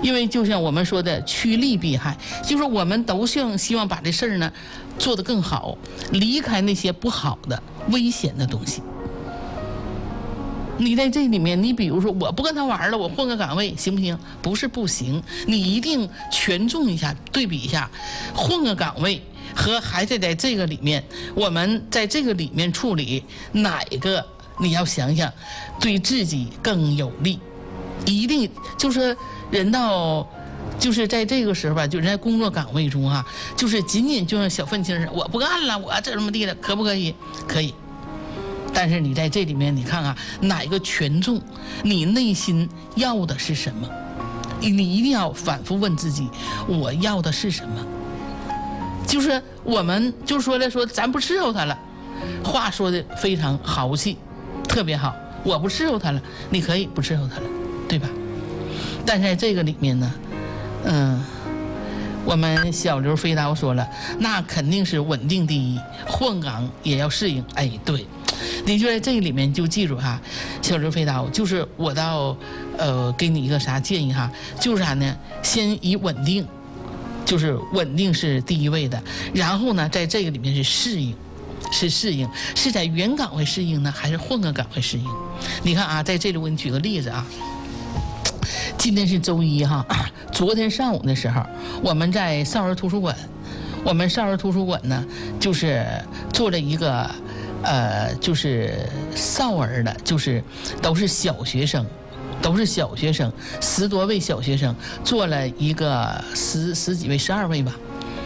因为就像我们说的趋利避害，就是我们都希望把这事儿呢做得更好，离开那些不好的危险的东西。你在这里面，你比如说我不跟他玩了，我换个岗位行不行？不是不行，你一定权重一下，对比一下，换个岗位和还是在这个里面，我们在这个里面处理哪个，你要想想对自己更有利。一定就是人到就是在这个时候吧，就人在工作岗位中啊，就是仅仅就像小愤青似的，我不干了，我这么地的，可不可以？可以。但是你在这里面，你看看哪个权重，你内心要的是什么？你一定要反复问自己，我要的是什么？就是我们就说了说，咱不伺候他了，话说的非常豪气，特别好。我不伺候他了，你可以不伺候他了，对吧？但是在这个里面呢，我们小刘飞刀说了，那肯定是稳定第一，换岗也要适应。哎，对。你就在这个里面就记住哈，小刘飞刀，就是我到给你一个啥建议哈，就是啥呢？先以稳定，就是稳定是第一位的，然后呢，在这个里面是适应，是在原岗位适应呢，还是换个岗位适应？你看啊，在这里我给你举个例子啊，今天是周一哈，昨天上午的时候，我们在少儿图书馆，呢，就是做了一个。就是少儿的，就是都是小学生，10多位小学生做了一个十几位，12位吧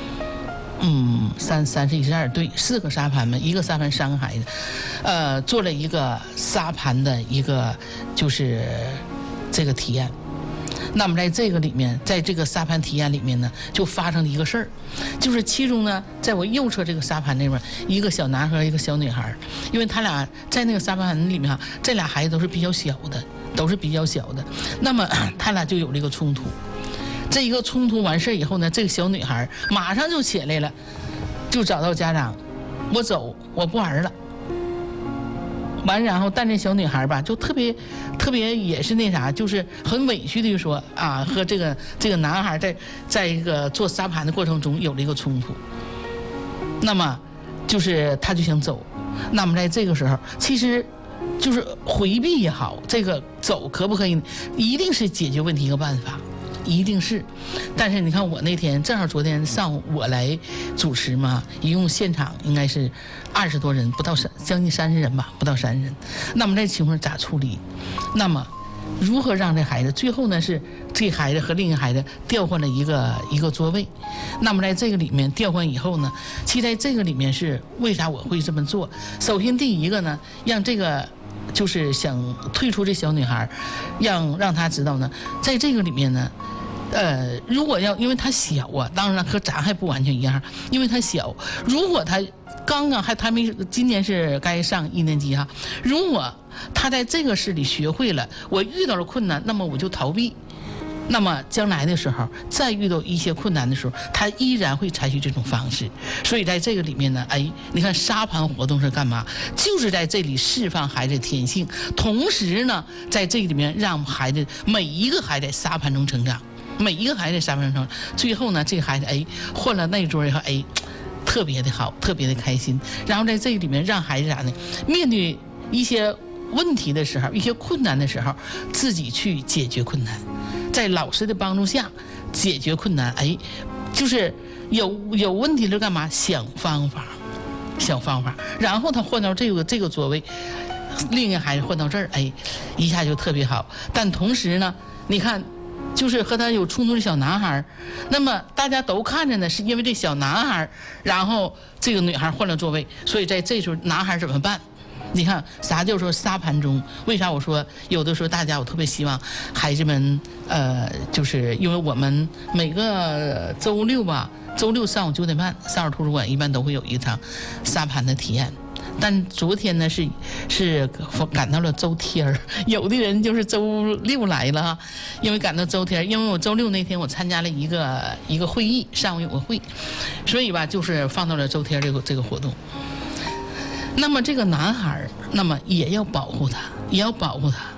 ，31、12，对，4个沙盘嘛，一个沙盘3个孩子，做了一个沙盘的一个就是这个体验。那么在这个里面，在这个沙盘体验里面呢，就发生了一个事儿，就是其中呢，在我右侧这个沙盘那边，一个小男孩，一个小女孩，因为他俩在那个沙盘里面哈，这俩孩子都是比较小的，那么他俩就有这个冲突。这一个冲突完事以后呢，这个小女孩马上就起来了，就找到家长，我走，我不玩了。完，然后但这小女孩吧，就特别也是那啥，就是很委屈的说啊，和这个男孩在一个做沙盘的过程中有了一个冲突。那么就是他就想走，那么在这个时候，其实就是回避也好，这个走可不可以，一定是解决问题一个办法。一定是，但是你看我那天正好昨天上午我来主持嘛，一共现场应该是20多人，将近30人吧，不到30人。那么这情况咋处理？那么如何让这孩子最后呢是这孩子和另一个孩子调换了一个座位？那么在这个里面调换以后呢，其实在这个里面是为啥我会这么做？首先第一个呢，让这个。就是想退出这小女孩，让她知道呢，在这个里面呢，如果因为她小啊，当然和咱还不完全一样，因为她小，如果她刚刚她没今年是该上1年级哈，如果她在这个事里学会了，我遇到了困难，那么我就逃避。那么将来的时候，再遇到一些困难的时候，他依然会采取这种方式。所以在这个里面呢，你看沙盘活动是干嘛？就是在这里释放孩子天性，同时呢，在这里面让每一个孩子在沙盘中成长，最后呢，这个孩子换了那桌以后，特别的好，特别的开心。然后在这个里面让孩子啥呢？面对一些问题的时候，一些困难的时候，自己去解决困难。在老师的帮助下解决困难，就是有问题了干嘛？想方法，然后他换到这个座位，另一个孩子换到这儿，一下就特别好。但同时呢，你看，就是和他有冲突的小男孩，那么大家都看着呢，是因为这小男孩，然后这个女孩换了座位，所以在这时候男孩怎么办？你看啥叫做沙盘中？为啥我说有的时候我特别希望孩子们，就是因为我们每个周六上午9点半，少儿图书馆一般都会有一场沙盘的体验。但昨天呢是赶到了周天儿，有的人就是周六来了哈，因为赶到周天，因为我周六那天我参加了一个会议，上午有个会，所以吧就是放到了周天这个活动。那么这个男孩，那么也要保护他，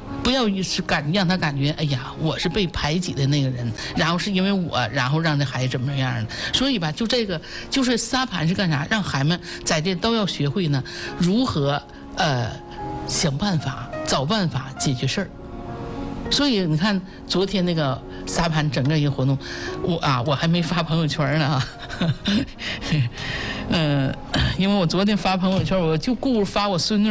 不要让他感觉，哎呀，我是被排挤的那个人，然后是因为我，然后让这孩子怎么样的。所以吧，就这个就是沙盘是干啥？让孩子们在这都要学会呢，如何想办法、找办法解决事儿。所以你看，昨天那个沙盘整个一个活动，我还没发朋友圈呢啊。因为我昨天发朋友圈，我就顾着发我孙女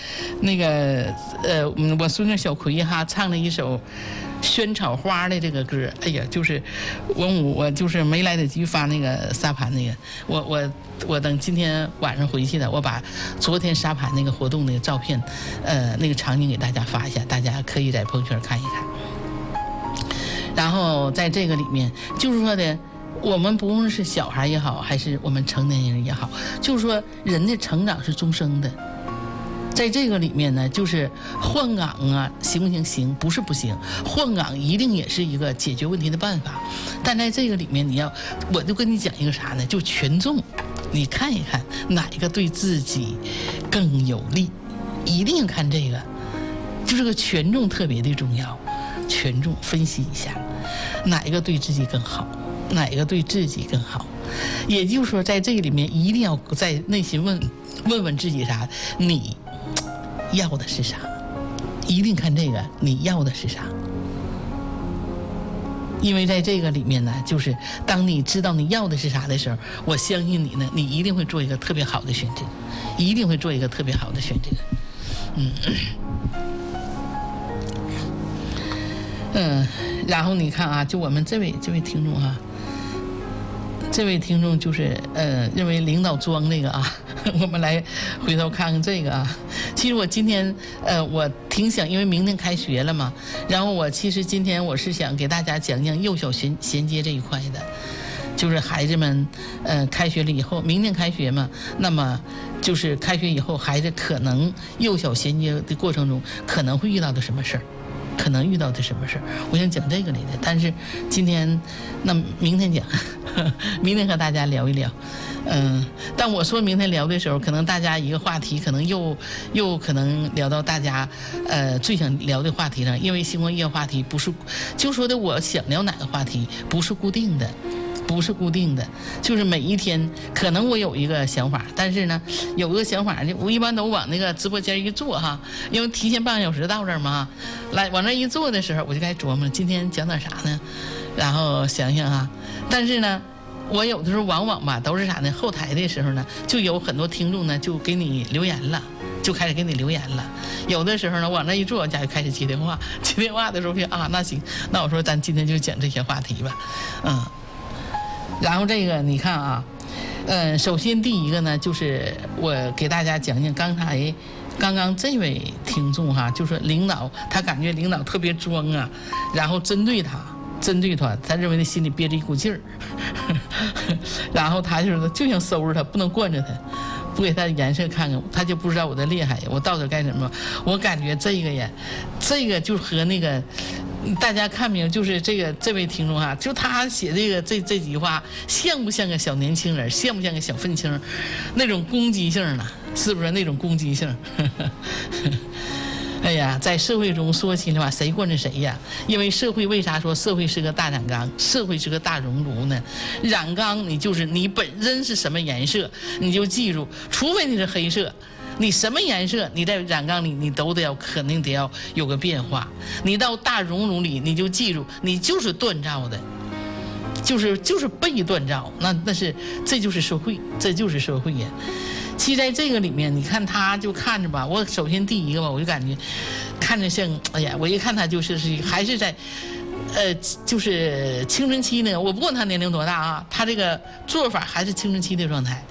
我孙女小葵哈唱了一首《萱草花》的这个歌。哎呀，就是我就是没来得及发那个沙盘那个，我等今天晚上回去的，我把昨天沙盘那个活动那个照片，那个场景给大家发一下，大家可以在朋友圈看一看。然后在这个里面，就是说的。我们不论是小孩也好，还是我们成年人也好，就是说人的成长是终生的。在这个里面呢，就是换岗啊，行不行？行，不是不行。换岗一定也是一个解决问题的办法。但在这个里面，我就跟你讲一个啥呢？就权重，你看一看哪一个对自己更有利，一定要看这个。就这个权重特别的重要，权重分析一下，哪一个对自己更好。哪一个对自己更好？也就是说，在这个里面一定要在内心问问自己啥，你要的是啥？一定看这个，你要的是啥？因为在这个里面呢，就是当你知道你要的是啥的时候，我相信你呢，你一定会做一个特别好的选择，一定会做一个特别好的选择。然后你看啊，就我们这位听众啊。这位听众就是认为领导装这个啊，我们来回头看看这个啊。其实我今天我挺想，因为明天开学了嘛，然后我其实今天我是想给大家讲讲幼小衔接这一块的，就是孩子们开学了以后，明天开学嘛，那么就是开学以后，孩子可能幼小衔接的过程中可能会遇到的什么事儿。我想讲这个来的，但是今天那明天讲，明天和大家聊一聊。但我说明天聊的时候，可能大家一个话题，可能又可能聊到大家最想聊的话题上，因为星光夜话题不是就说的我想聊哪个话题不是固定的。就是每一天可能我有一个想法，但是呢，有个想法我一般都往那个直播间一坐哈，因为提前半个小时到这儿嘛，往那一坐的时候，我就该琢磨今天讲点啥呢，然后想想哈。但是呢，我有的时候往往吧都是啥呢？后台的时候呢，就有很多听众呢就给你留言了。就开始给你留言了，有的时候呢，往那一坐，家就开始接电话。接电话的时候就那行，那我说咱今天就讲这些话题吧，然后这个你看啊，首先第一个呢，就是我给大家讲讲刚刚这位听众哈，就说领导他感觉领导特别装啊，然后针对他，他认为他心里憋着一股劲儿，然后他就想收拾他，不能惯着他。不给他颜色看看，他就不知道我的厉害，我到底干什么？我感觉这个就和那个大家看没有，就是这位听众哈，就他写这几句话，像不像个小年轻人，像不像个小愤青，那种攻击性呢？是不是那种攻击性？哎呀，在社会中说心里话，谁惯着谁呀？因为社会为啥说社会是个大染缸，社会是个大熔炉呢？染缸你就是你本身是什么颜色，你就记住，除非你是黑色，你什么颜色，你在染缸里你肯定得要有个变化。你到大熔炉里，你就记住，你就是锻造的。就是被锻造，这就是社会呀。其实在这个里面，你看他就看着吧，我首先第一个吧，我就感觉看着像，哎呀，我一看他还是在，就是青春期呢。我不管他年龄多大啊，他这个做法还是青春期的状态，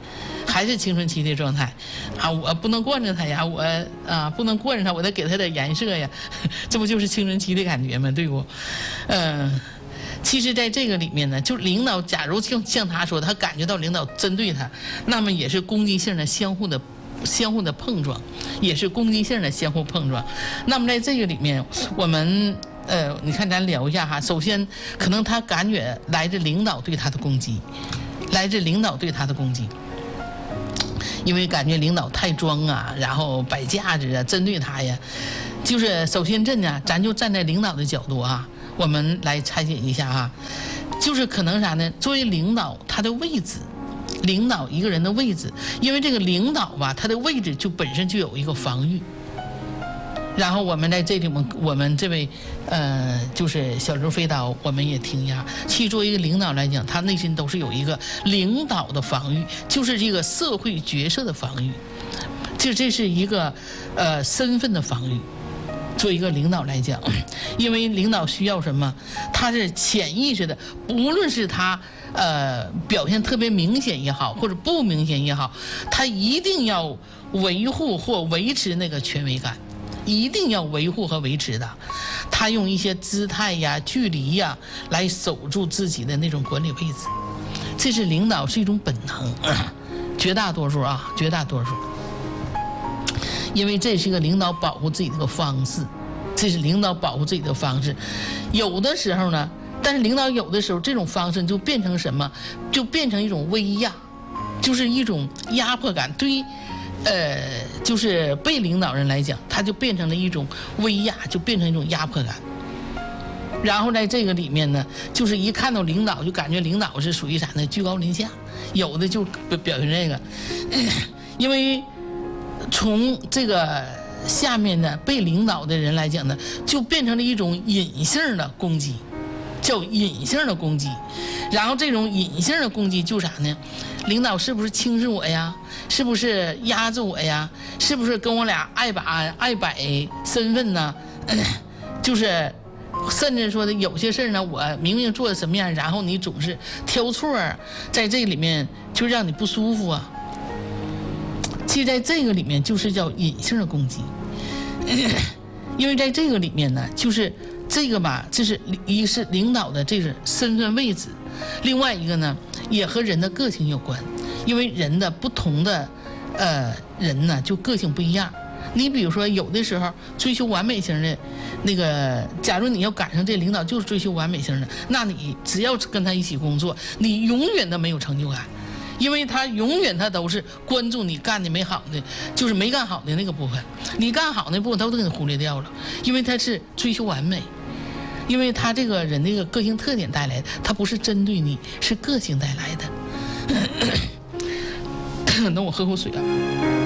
啊，我不能惯着他呀，不能惯着他，我得给他点颜色呀，这不就是青春期的感觉吗？对不？其实在这个里面呢，就领导假如像他说，他感觉到领导针对他，那么也是攻击性的相互的碰撞，那么在这个里面，我们你看咱聊一下哈。首先，可能他感觉来自领导对他的攻击，因为感觉领导太装啊，然后摆架子啊，针对他呀。 就是首先咱就站在领导的角度啊，我们来拆解一下啊，就是可能啥呢？作为领导，他的位置，领导一个人的位置，因为这个领导吧，他的位置就本身就有一个防御。然后我们在这里面，我们这位就是小刘飞刀，我们也听一下。其实作为一个领导来讲，他内心都是有一个领导的防御，就是这个社会角色的防御，这是一个身份的防御。作为一个领导来讲，因为领导需要什么？他是潜意识的，无论是他表现特别明显也好，或者不明显也好，他一定要维护或维持那个权威感。一定要维护和维持的，他用一些姿态呀、距离呀来守住自己的那种管理位置，这是领导是一种本能，绝大多数，因为这是一个领导保护自己的一个方式，这是领导保护自己的方式。有的时候呢，但是领导有的时候这种方式就变成什么？就变成一种威压，就是一种压迫感，对于就是被领导人来讲，他就变成了一种威压，就变成一种压迫感。然后在这个里面呢，就是一看到领导就感觉领导是属于啥呢？居高临下，有的就表现这个，因为从这个下面呢被领导的人来讲呢，就变成了一种隐性的攻击，叫隐性的攻击。然后这种隐性的攻击就啥呢？领导是不是轻视我呀？是不是压制我呀？是不是跟我俩爱摆身份呢？就是甚至说的有些事呢，我明明做的什么样，然后你总是挑错，在这里面就让你不舒服啊。其实在这个里面就是叫隐性的攻击，因为在这个里面呢，就是这个吧，这是一是领导的这个身份位置，另外一个呢也和人的个性有关，因为人的不同的人呢就个性不一样。你比如说有的时候追求完美型的那个，假如你要赶上这领导就是追求完美型的，那你只要跟他一起工作，你永远都没有成就感，因为他永远他都是关注你干的没好的，就是没干好的那个部分，你干好那部分他都给你忽略掉了，因为他是追求完美，因为他这个人这个个性特点带来的，他不是针对你，是个性带来的。那我喝口水啊。